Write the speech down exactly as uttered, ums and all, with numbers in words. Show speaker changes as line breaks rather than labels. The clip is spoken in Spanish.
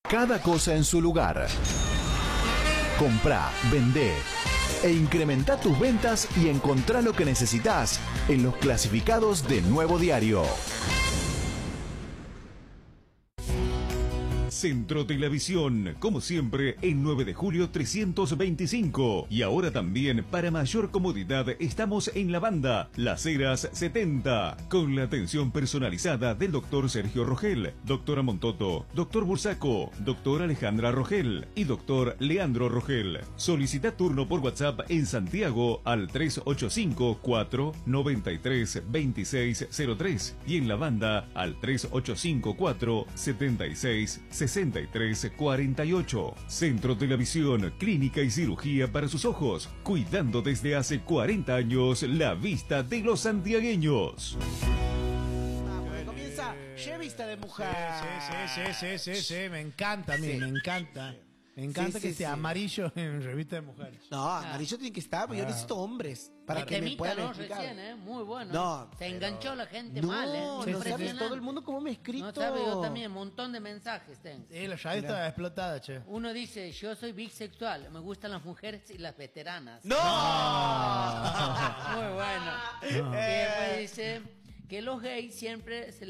Cada cosa en su lugar. Comprá, vendé e incrementa tus ventas y encontrá lo que necesitas en los clasificados de Nuevo Diario.
Centro Telavisión, como siempre, en nueve de julio trescientos veinticinco. Y ahora también, para mayor comodidad, estamos en la banda Las Heras setenta, con la atención personalizada del doctor Sergio Rogel, doctora Montoto, doctor Bursaco, doctora Alejandra Rogel y doctor Leandro Rogel. Solicita turno por WhatsApp en Santiago al tres ocho cinco, cuatro nueve tres, dos seis cero tres y en la banda al tres ocho cinco, cuatro siete seis, sesenta y tres cuarenta y ocho. Centro Telavisión, clínica y cirugía para sus ojos, cuidando desde hace cuarenta años la vista de los santiagueños.
Comienza Revista de Mujer.
Sí, sí, sí, sí, sí, sí, me encanta a mí,
Sí.
me encanta. Me encanta
Sí,
que
sí,
esté
sí.
amarillo en Revista de Mujeres.
No, amarillo tiene que estar, porque yo necesito hombres para
El
que me
temita,
puedan
¿no?
explicar.
Recién, ¿eh? Muy bueno.
No,
Se
pero-
enganchó la gente
No,
mal, ¿eh?
no
Impresionante.
sabes todo el mundo cómo me ha escrito.
No sabe, yo también, un montón de mensajes tengo.
Sí, la llave está explotada, che.
Uno dice, yo soy bisexual, me gustan las mujeres y las veteranas.
¡No!
Muy bueno. Y después dice que los gays siempre se